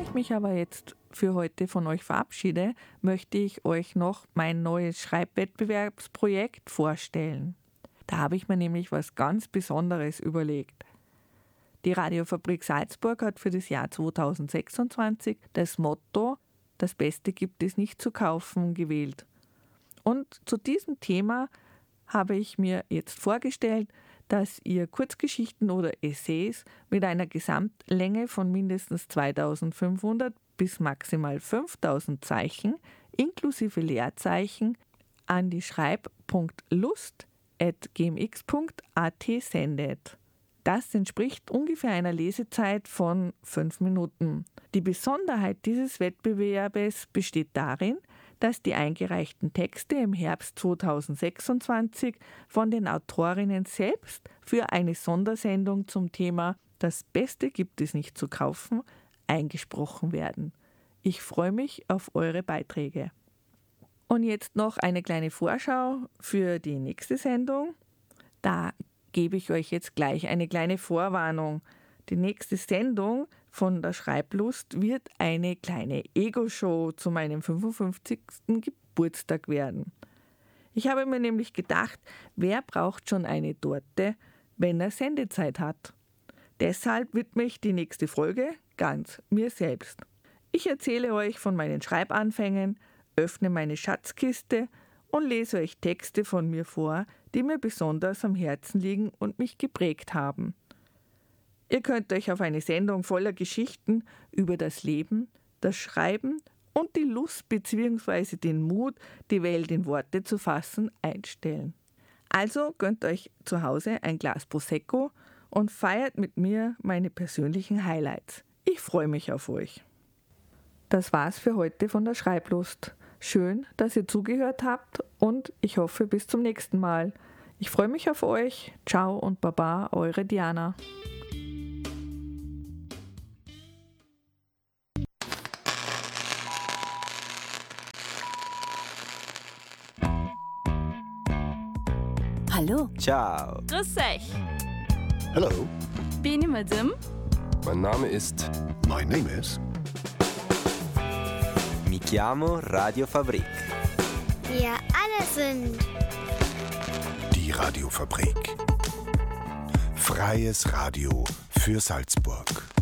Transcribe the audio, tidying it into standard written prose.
ich mich aber jetzt für heute von euch verabschiede, möchte ich euch noch mein neues Schreibwettbewerbsprojekt vorstellen. Da habe ich mir nämlich was ganz Besonderes überlegt. Die Radiofabrik Salzburg hat für das Jahr 2026 das Motto „Das Beste gibt es nicht zu kaufen" gewählt. Und zu diesem Thema habe ich mir jetzt vorgestellt, dass ihr Kurzgeschichten oder Essays mit einer Gesamtlänge von mindestens 2500 bis maximal 5000 Zeichen inklusive Leerzeichen an die schreib.lust@gmx.at sendet. Das entspricht ungefähr einer Lesezeit von 5 Minuten. Die Besonderheit dieses Wettbewerbes besteht darin, dass die eingereichten Texte im Herbst 2026 von den Autorinnen selbst für eine Sondersendung zum Thema „Das Beste gibt es nicht zu kaufen" eingesprochen werden. Ich freue mich auf eure Beiträge. Und jetzt noch eine kleine Vorschau für die nächste Sendung. Da gebe ich euch jetzt gleich eine kleine Vorwarnung. Die nächste Sendung von der Schreiblust wird eine kleine Ego-Show zu meinem 55. Geburtstag werden. Ich habe mir nämlich gedacht, wer braucht schon eine Torte, wenn er Sendezeit hat? Deshalb widme ich die nächste Folge ganz mir selbst. Ich erzähle euch von meinen Schreibanfängen, öffne meine Schatzkiste und lese euch Texte von mir vor, die mir besonders am Herzen liegen und mich geprägt haben. Ihr könnt euch auf eine Sendung voller Geschichten über das Leben, das Schreiben und die Lust bzw. den Mut, die Welt in Worte zu fassen, einstellen. Also gönnt euch zu Hause ein Glas Prosecco und feiert mit mir meine persönlichen Highlights. Ich freue mich auf euch. Das war's für heute von der Schreiblust. Schön, dass ihr zugehört habt und ich hoffe bis zum nächsten Mal. Ich freue mich auf euch. Ciao und Baba, eure Diana. Hallo. Ciao. Grüß euch. Hello. Bin ich Madame? Mein Name ist. My name is. Mi chiamo Radiofabrik. Wir alle sind Die Radiofabrik. Freies Radio für Salzburg.